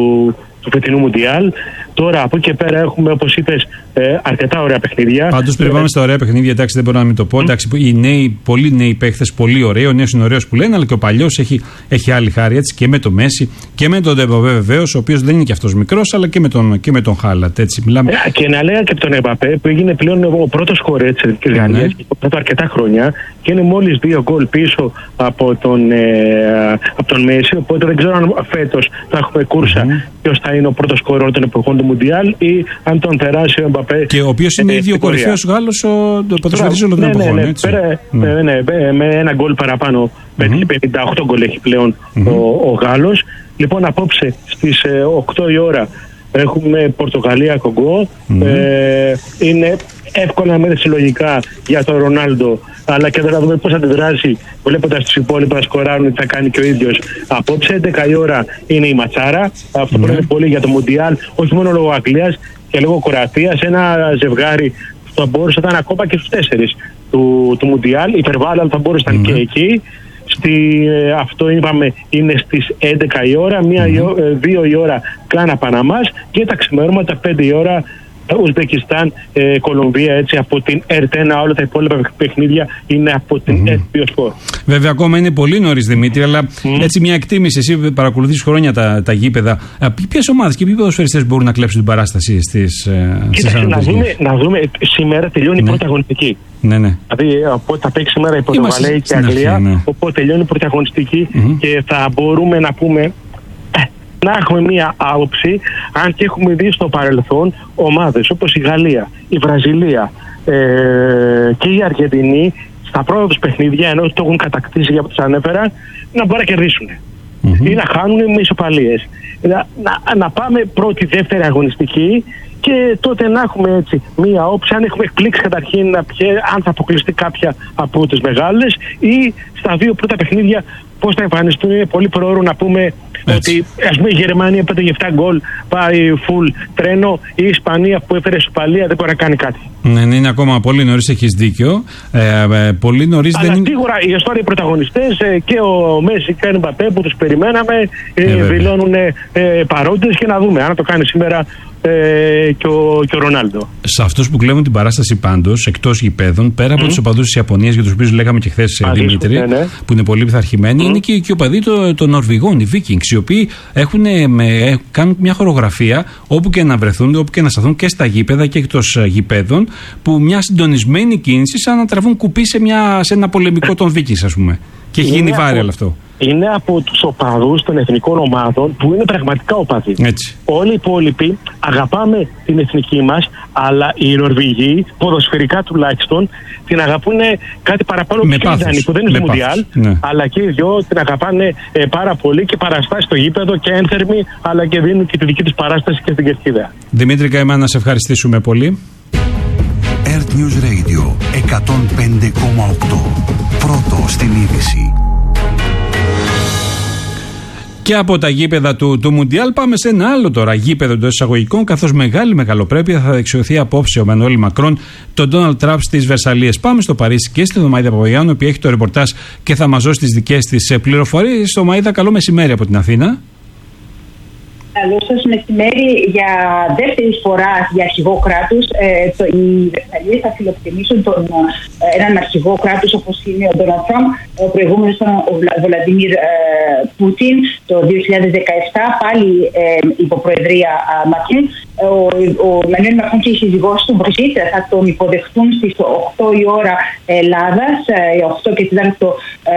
του φετινού Μουντιάλ. Τώρα από εκεί και πέρα έχουμε, όπως είπες, ε, αρκετά ωραία παιχνίδια. Πάντως πριν πάμε στα ωραία παιχνίδια, εντάξει, δεν μπορώ να μην το πω. Mm. Εντάξει, οι νέοι, πολλοί νέοι παίχτες, πολύ ωραίοι. Ο νέος είναι ωραίος που λένε, αλλά και ο παλιός έχει, έχει άλλη χάρη, έτσι, και με το Μέση και με τον Εμπαπέ βεβαίως, ο οποίος δεν είναι και αυτός μικρός, αλλά και με τον, και με τον Χάλαντ. Έτσι, μιλάμε. Ε, και να λέγα και από τον Εμπαπέ που έγινε πλέον ο πρώτος σκορέρ της Εθνικής mm. Γαλλίας και το αρκετά χρόνια και είναι μόλις δύο γκολ πίσω από τον, ε, από τον Μέση. Οπότε δεν ξέρω αν φέτος θα έχουμε κούρσα mm. ποιος θα είναι ο πρώτος σκορέρ των εποχών του Μουντιάλ ή αν τον περάσει ο Εμπαπέ. Και ο οποίος είναι ε, ήδη ο κορυφαίος Γάλλος, ο ποδοσφαιριστής όλων των εποχών. Ναι, ναι, πέρα, ναι. Ναι, ναι, με ένα γκολ παραπάνω. Mm-hmm. πενήντα οκτώ γκολ έχει πλέον mm-hmm. ο, ο Γάλλος. Λοιπόν, απόψε στις ε, οκτώ η ώρα έχουμε Πορτογαλία-Κογκό. Mm-hmm. Ε, είναι εύκολα μέτρηση συλλογικά για τον Ρονάλντο, αλλά και θα δούμε πώς θα αντιδράσει βλέποντας τους υπόλοιπους να σκοράρουν, τι θα κάνει και ο ίδιος απόψε. έντεκα η ώρα είναι η ματσάρα. Αυτό mm-hmm. είναι πολύ για το Μουντιάλ, όχι μόνο λόγω Αγγλίας και λόγω Κροατίας. Ένα ζευγάρι θα μπορούσε να ήταν ακόμα και στους τέσσερις του, του Μουντιάλ. Υπερβάλλον, αλλά θα μπορούσε να ήταν mm-hmm. και εκεί. Στη, αυτό είπαμε είναι στις έντεκα η ώρα, μία, mm-hmm. δύο η ώρα Κάνα Παναμάς και τα ξημερώματα πέντε η ώρα Ουσμπεκιστάν, ε, Κολομβία, έτσι, από την ΕΡΤ ένα. Όλα τα υπόλοιπα παιχνίδια είναι από την mm-hmm. ΕΡΤ δύο Sport. Βέβαια, ακόμα είναι πολύ νωρίς, Δημήτρη, αλλά mm. έτσι μια εκτίμηση. Εσύ παρακολουθείς χρόνια τα, τα γήπεδα. Ποιες ομάδες και ποιοι ποδοσφαιριστές μπορούν να κλέψουν την παράσταση στις Κοίταξε, να δούμε, να δούμε, σήμερα τελειώνει ναι. η πρώτη αγωνιστική. Ναι, ναι. Δηλαδή, οπότε θα παίξει σήμερα η Πορτογαλία και η Αγγλία. Ναι. Οπότε τελειώνει η πρώτη αγωνιστική mm-hmm. και θα μπορούμε να πούμε. Να έχουμε μία άποψη, αν και έχουμε δει στο παρελθόν ομάδες όπως η Γαλλία, η Βραζιλία ε, και η Αργεντινή στα πρώτα τους παιχνίδια, ενώ το έχουν κατακτήσει για όπως τους ανέφερα, να μπορούν να κερδίσουν mm-hmm. ή να χάνουν με ισοπαλίες. Να, να, να πάμε πρώτη, δεύτερη αγωνιστική και τότε να έχουμε έτσι μία όψη, αν έχουμε εκπλήξει καταρχήν να πιέ, αν θα αποκλειστεί κάποια από τις μεγάλες ή στα δύο πρώτα παιχνίδια πώς θα εμφανιστούν. Είναι πολύ προώρο να πούμε έτσι. Ότι ας πούμε η Γερμανία πέντε επτά γκολ πάει full τρένο, η Ισπανία που έφερε ισοπαλία δεν μπορεί να κάνει κάτι. Ναι, είναι ακόμα πολύ νωρίς, έχεις δίκιο. Ε, ε, πολύ νωρίς αλλά δεν είναι. Σίγουρα οι ιστορικοί πρωταγωνιστές ε, και ο Μέση και ο Εμπαπέ που τους περιμέναμε ε, ε, δηλώνουν ε, παρόντες και να δούμε αν το κάνει σήμερα ε, και, ο, και ο Ρονάλντο. Σε αυτούς που κλέβουν την παράσταση πάντως, εκτός γηπέδων, πέρα από mm. τους οπαδούς της Ιαπωνίας, για τους οποίους λέγαμε και χθες, Δημήτρη, ναι, ναι. που είναι πολύ πειθαρχημένοι, mm. είναι και, και οι οπαδοί των το Νορβηγών, οι Vikings, οι οποίοι έχουν, με, κάνουν μια χορογραφία όπου και να βρεθούν, όπου και να σταθούν και στα γήπεδα και εκτός γηπέδων, που μια συντονισμένη κίνηση σαν να τραβούν κουπί σε, μια, σε ένα πολεμικό των Vikings, ας πούμε. Και έχει γίνει viral αυτό. Είναι από τους οπαδούς των εθνικών ομάδων που είναι πραγματικά οπαδοί. Έτσι. Όλοι οι υπόλοιποι αγαπάμε την εθνική μας, αλλά οι Νορβηγοί, ποδοσφαιρικά τουλάχιστον, την αγαπούν κάτι παραπάνω με πιο ιδανικό. Δεν είναι στο Μουντιάλ, ναι. αλλά και οι δυο την αγαπάνε ε, πάρα πολύ και παραστάσει στο γήπεδο και ένθερμοι, αλλά και δίνουν και τη δική τους παράσταση και στην κερκίδα. Δημήτρη Καημά, να σε ευχαριστήσουμε πολύ. Earth News Radio εκατόν πέντε κόμμα οκτώ. Πρώτο στην είδηση. Και από τα γήπεδα του, του Μουντιάλ πάμε σε ένα άλλο τώρα γήπεδο των εισαγωγικών, καθώς μεγάλη μεγαλοπρέπεια θα δεξιωθεί απόψε ο Μανουέλ Μακρόν τον Ντόναλντ Τραμπ στις Βερσαλίες. Πάμε στο Παρίσι και στη Δωμαΐδα Παπαγιάννου, που έχει το ρεπορτάζ και θα μας δώσει τις δικές της πληροφορίες. Στο Μαΐδα, καλό μεσημέρι από την Αθήνα. Καλό σας μεσημέρι. Για δεύτερη φορά για αρχηγό κράτους, ε, το, οι Βρετανοί θα φιλοκτενήσουν τον, ε, έναν αρχηγό κράτους όπως είναι ο Ντόναλντ Τραμπ. Ο προηγούμενος ήταν ο Βλαντιμίρ ε, Πούτιν το δύο χιλιάδες δεκαεπτά, πάλι ε, υπό προεδρία Μακρόν. Ο Εμμανουέλ Μακρόν και η σύζυγός του Μπριζίτ θα τον υποδεχτούν στις οκτώ η ώρα Ελλάδας. Οι οκτώ και τέταρτο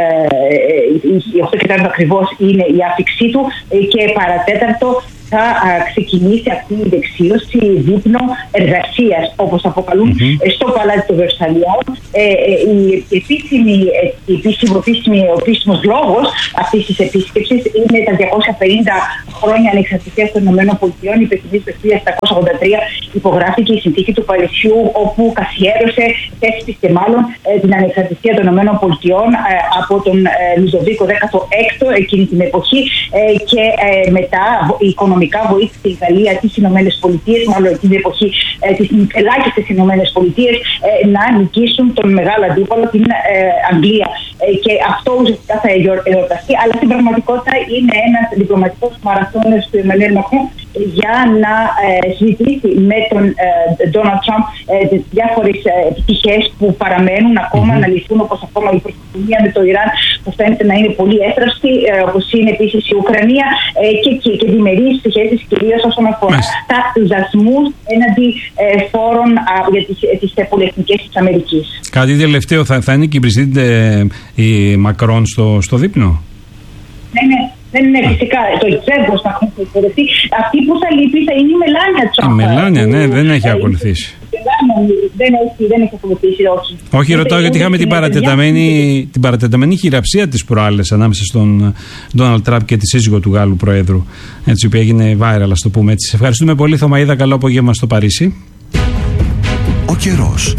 ακριβώς είναι η άφηξή του και παρατέταρτο θα α, ξεκινήσει αυτή η δεξίωση δείπνο εργασίας, όπως αποκαλούν, mm-hmm. στο Παλάτι των Βερσαλιών. Ε, ε, η επίσημη, ε, επίσημο, επίσημη, ο επίσημος λόγος αυτής της επίσκεψης είναι τα διακόσια πενήντα χρόνια ανεξαρτησίας των ΗΠΑ. Η Πεκινής το χίλια επτακόσια ογδόντα τρία υπογράφηκε η συνθήκη του Παρισιού, όπου καθιέρωσε, θέσπισε μάλλον, ε, την ανεξαρτησία των ΗΠΑ ε, από τον ε, Λουντοβίκο δέκατο έκτο εκείνη την εποχή ε, και ε, μετά η οικονομία βοήθησε η Γαλλία τις Ηνωμένες Πολιτείες, μάλλον εκείνη την εποχή ε, τις ελάχιστες Ηνωμένες Πολιτείες, ε, να νικήσουν τον μεγάλο αντίπαλο, την ε, Αγγλία. Ε, και αυτό ουσιαστικά θα εορταστεί, αλλά στην πραγματικότητα είναι ένας διπλωματικός μαραθώνιος του Εμμανουέλ Μακρόν για να ε, συζητήσει με τον Ντόναλντ Τραμπ τις διάφορες πτυχές που παραμένουν ακόμα mm-hmm. να λυθούν, όπως ακόμα η προστασία με το Ιράν που φαίνεται να είναι πολύ εύθραυστη, ε, όπως είναι επίσης η Ουκρανία ε, και, και, και διμερείς σχέσεις, κυρίως όσον αφορά mm-hmm. τα δασμούς έναντι ε, φόρων α, για τις, τις πολυεθνικές της Αμερικής. Κάτι τελευταίο, θα, θα είναι και η Μπριζίτ η Μακρόν στο, στο δείπνο? Ναι, ναι. Δεν είναι φυσικά το Τζέμπος να έχουν υποδεχτεί. Αυτή που θα λείπει θα είναι η Μελάνια Τραμπ. Η Μελάνια, ναι, δεν έχει ακολουθήσει. Δεν έχει, δεν έχει ακολουθήσει, όχι. Όχι, ρωτάω γιατί είχαμε την παρατεταμένη, την παρατεταμένη χειραψία της προάλλες ανάμεσα στον Ντόναλντ Τραμπ και τη σύζυγο του Γάλλου Προέδρου. Έτσι, η οποία έγινε viral, ας το πούμε έτσι. Σε ευχαριστούμε πολύ, Θωμαΐδα. Καλό απόγευμα στο Παρίσι. Ο καιρός.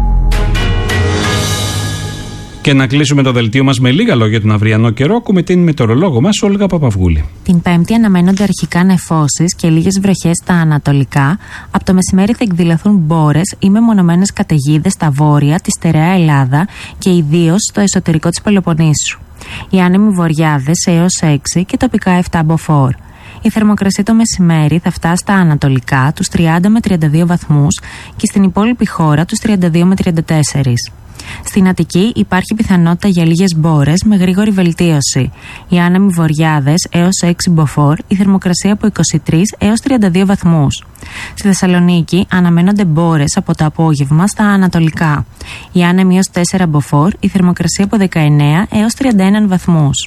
Και να κλείσουμε το δελτίο μας με λίγα λόγια τον αυριανό καιρό. Ακούμε την μετεωρολόγο μας, Όλγα Παπαυγούλη. Την Πέμπτη αναμένονται αρχικά νεφώσεις και λίγες βροχές στα ανατολικά. Από το μεσημέρι θα εκδηλωθούν μπόρες ή μεμονωμένες καταιγίδες στα βόρεια, τη στερεά Ελλάδα και ιδίως στο εσωτερικό της Πελοποννήσου. Οι άνεμοι βοριάδες έως έξι και τοπικά επτά μποφόρ. Η θερμοκρασία το μεσημέρι θα φτάσει στα ανατολικά τους τριάντα με τριάντα δύο βαθμούς και στην υπόλοιπη χώρα τους τριάντα δύο με τριάντα τέσσερα. Στην Αττική υπάρχει πιθανότητα για λίγες μπόρες με γρήγορη βελτίωση. Οι άνεμοι βοριάδες έως έξι μποφόρ, η θερμοκρασία από είκοσι τρία έως τριάντα δύο βαθμούς. Στη Θεσσαλονίκη αναμένονται μπόρες από το απόγευμα στα ανατολικά. Οι άνεμοι έως τέσσερα μποφόρ, η θερμοκρασία από δεκαεννέα έως τριάντα ένα βαθμούς.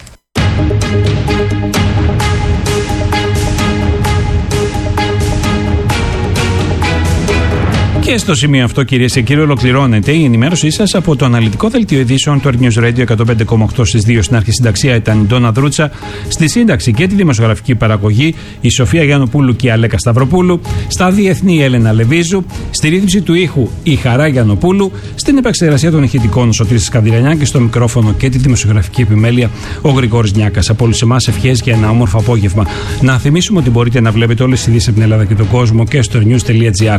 Και στο σημείο αυτό, κυρίες και κύριοι, ολοκληρώνεται η ενημέρωσή σας από το αναλυτικό δελτίο ειδήσεων του Earth News Radio εκατόν πέντε κόμμα οκτώ στις δύο. Στην αρχισυνταξία ήταν η Ντόνα Δρούτσα, στη σύνταξη και τη δημοσιογραφική παραγωγή η Σοφία Γιαννοπούλου και η Αλέκα Σταυροπούλου, στα διεθνή η Έλενα Λεβίζου, στη ρύθμιση του ήχου η Χαρά Γιαννοπούλου, στην επεξεργασία των ηχητικών ο Σωτήρης Σκανδυρανιά και στο μικρόφωνο και τη δημοσιογραφική επιμέλεια ο Γρηγόρης Νιάκας. Από όλους εμάς ευχές για ένα όμορφο απόγευμα. Να θυμίσουμε ότι μπορείτε να βλέπετε όλες τις ειδήσεις από την Ελλάδα και τον κόσμο και στο news τελεία gr.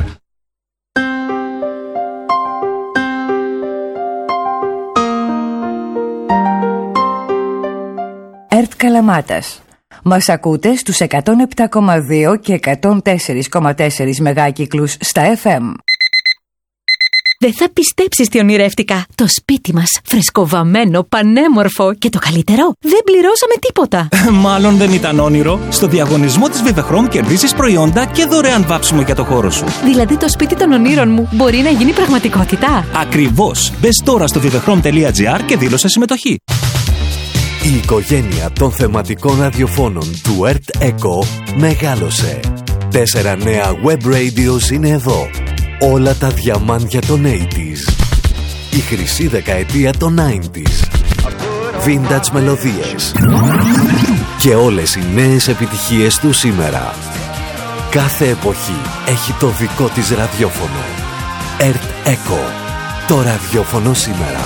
ΕΡΤ Καλαμάτας. Μας ακούτε στους εκατόν επτά κόμμα δύο και εκατόν τέσσερα κόμμα τέσσερα μεγάκυκλους στα εφ εμ. Δεν θα πιστέψεις τι ονειρεύτηκα. Το σπίτι μας, φρεσκοβαμμένο, πανέμορφο και το καλύτερο, δεν πληρώσαμε τίποτα. Μάλλον δεν ήταν όνειρο. Στο διαγωνισμό της Vivechrom κερδίζεις προϊόντα και δωρεάν βάψιμο για το χώρο σου. Δηλαδή το σπίτι των ονείρων μου μπορεί να γίνει πραγματικότητα. Ακριβώς. Μπες τώρα στο vivechrom τελεία gr και δήλωσε συμμετοχή. Η οικογένεια των θεματικών ραδιοφώνων του ΕΡΤ ΕΚΟ μεγάλωσε. Τέσσερα νέα web radios είναι εδώ. Όλα τα διαμάντια των ογδόντα. Η χρυσή δεκαετία των ενενήντα. Vintage μελωδίες. Και όλες οι νέες επιτυχίες του σήμερα. Κάθε εποχή έχει το δικό της ραδιόφωνο. ΕΡΤ ΕΚΟ. Το ραδιόφωνο σήμερα.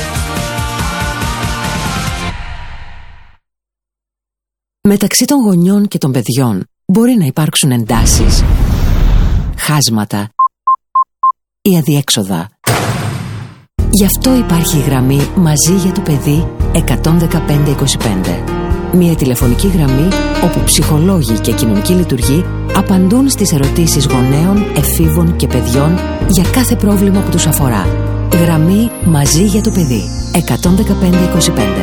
Μεταξύ των γονιών και των παιδιών μπορεί να υπάρξουν εντάσεις, χάσματα ή αδιέξοδα. Γι' αυτό υπάρχει η γραμμή «Μαζί για το παιδί» εκατόν δεκαπέντε είκοσι πέντε. Μια τηλεφωνική γραμμή όπου ψυχολόγοι και κοινωνικοί λειτουργοί απαντούν στις ερωτήσεις γονέων, εφήβων και παιδιών για κάθε πρόβλημα που τους αφορά. Γραμμή Μαζί για το παιδί εκατόν δεκαπέντε είκοσι πέντε.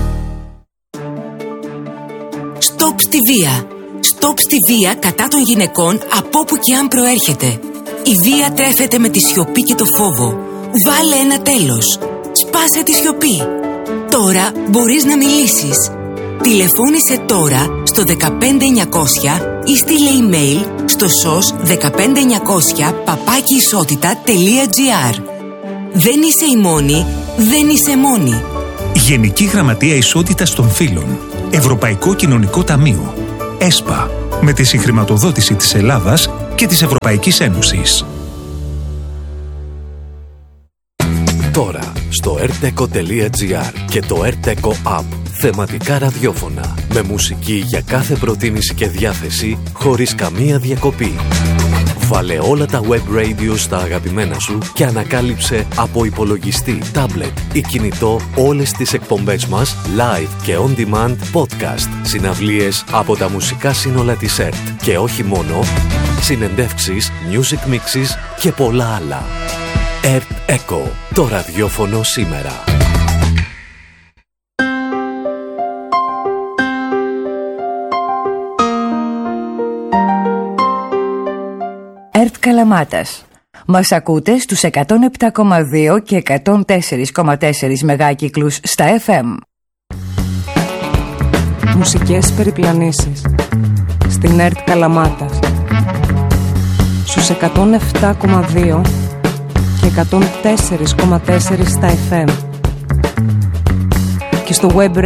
Stop στη βία. Stop στη βία κατά των γυναικών από όπου και αν προέρχεται. Η βία τρέφεται με τη σιωπή και το φόβο. Βάλε ένα τέλος. Σπάσε τη σιωπή. Τώρα μπορείς να μιλήσεις. Τηλεφώνησε τώρα στο δεκαπέντε εννιακόσια ή στείλε email στο σος δεκαπέντε εννιακόσια παπάκι ισότητα τελεία τζι άρ. Δεν είσαι η μόνη, δεν είσαι μόνη. Γενική Γραμματεία Ισότητας των Φύλων. Ευρωπαϊκό Κοινωνικό Ταμείο. ΕΣΠΑ. Με τη συγχρηματοδότηση της Ελλάδας και της Ευρωπαϊκής Ένωσης. Τώρα στο ερτεκο τελεία τζι άρ και το ερτεκο App. Θεματικά ραδιόφωνα με μουσική για κάθε προτίμηση και διάθεση χωρίς καμία διακοπή. Βάλε όλα τα web radio στα αγαπημένα σου και ανακάλυψε από υπολογιστή, tablet ή κινητό όλες τις εκπομπές μας live και on demand podcast, συναυλίες από τα μουσικά σύνολα της ΕΡΤ και όχι μόνο, συνεντεύξεις, music mixes και πολλά άλλα. ΕΡΤ Echo, το ραδιόφωνο σήμερα. ΕΡΤ Καλαμάτας. Μας ακούτε στους εκατόν επτά κόμμα δύο και εκατόν τέσσερα κόμμα τέσσερα μεγάκυκλους στα εφ εμ. Μουσικές περιπλανήσεις στην ΕΡΤ Καλαμάτας στους εκατόν επτά κόμμα δύο και εκατόν τέσσερα κόμμα τέσσερα στα εφ εμ και στο web